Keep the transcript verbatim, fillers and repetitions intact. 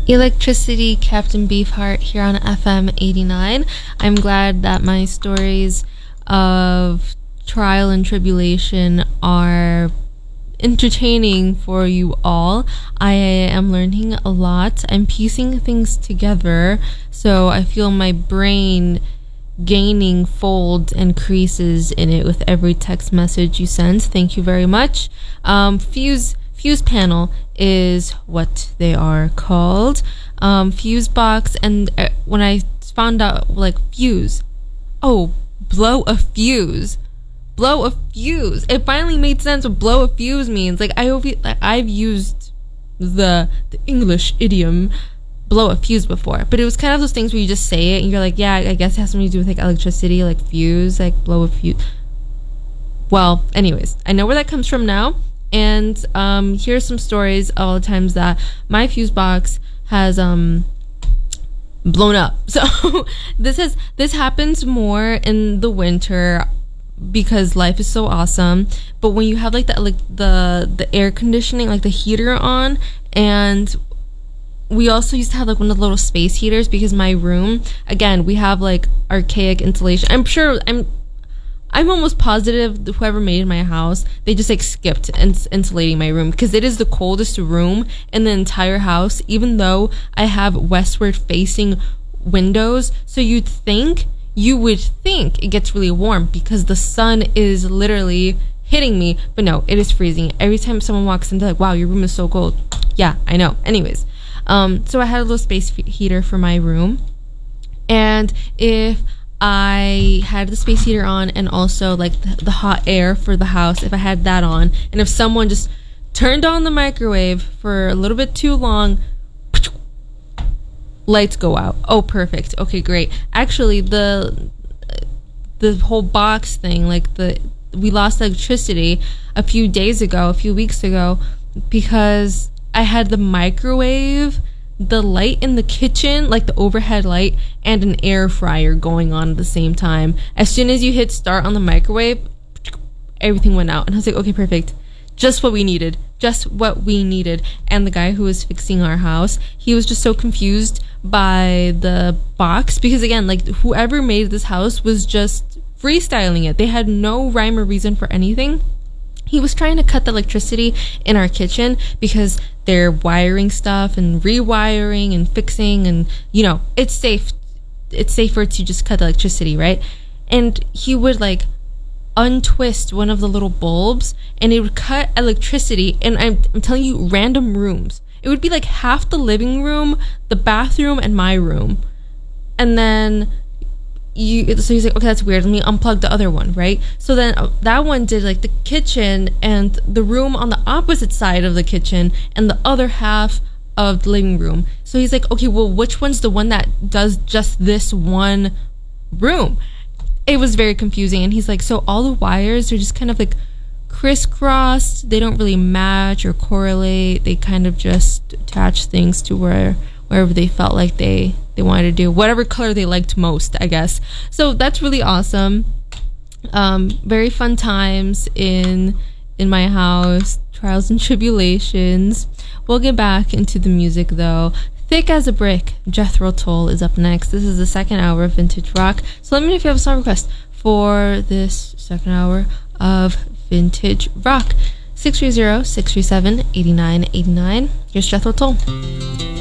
Electricity, Captain Beefheart here on F M eighty-nine. I'm glad that my stories of trial and tribulation are entertaining for you all. I am learning a lot. I'm piecing things together, so I feel my brain gaining folds and creases in it with every text message you send. Thank you very much. Um, Fuse Fuse panel is what they are called. Um, fuse box, and uh, when I found out, like, fuse, oh, blow a fuse, blow a fuse. It finally made sense what blow a fuse means. Like, I hope you, like, I've used the the English idiom blow a fuse before, but it was kind of those things where you just say it and you're like, yeah, I guess it has something to do with like electricity, like fuse, like blow a fuse. Well, anyways, I know where that comes from now. And um, here's some stories of all the times that my fuse box has um, blown up. So this has this happens more in the winter because life is so awesome. But when you have like the like the the air conditioning, like the heater on, and we also used to have like one of the little space heaters because my room, again, we have like archaic insulation. I'm sure I'm. I'm almost positive whoever made my house, they just like skipped ins- insulating my room because it is the coldest room in the entire house, even though I have westward facing windows. So you'd think, you would think it gets really warm because the sun is literally hitting me. But no, it is freezing. Every time someone walks in, they're like, wow, your room is so cold. Yeah, I know. Anyways, um, so I had a little space f- heater for my room. And if I had the space heater on and also like the, the hot air for the house, if I had that on, and if someone just turned on the microwave for a little bit too long, lights go out. Oh, perfect. Okay, great. Actually, the the whole box thing, like the we lost electricity a few days ago, a few weeks ago, because I had the microwave, the light in the kitchen, like the overhead light, and an air fryer going on at the same time. As soon as you hit start on the microwave, everything went out. And I was like, okay, perfect. Just what we needed. Just what we needed. And the guy who was fixing our house, he was just so confused by the box. Because again, like whoever made this house was just freestyling it. They had no rhyme or reason for anything. He was trying to cut the electricity in our kitchen because they're wiring stuff and rewiring and fixing, and you know, it's safe. It's safer to just cut the electricity, right? And he would like untwist one of the little bulbs and it would cut electricity. And I'm, I'm telling you, random rooms. It would be like half the living room, the bathroom, and my room. And then you so he's like, okay, that's weird, let me unplug the other one, right? So then uh, that one did like the kitchen and the room on the opposite side of the kitchen and the other half of the living room. So he's like, okay, well, which one's the one that does just this one room? It was very confusing. And he's like, so all the wires are just kind of like crisscrossed, they don't really match or correlate, they kind of just attach things to where wherever they felt like they they wanted to do whatever color they liked most, I guess. So that's really awesome. Um, very fun times in in my house, trials and tribulations. We'll get back into the music though. Thick as a Brick, Jethro Tull is up next. This is the second hour of Vintage Rock. So let me know if you have a song request for this second hour of Vintage Rock. six three zero, six three seven, eight nine eight nine. Here's Jethro Tull.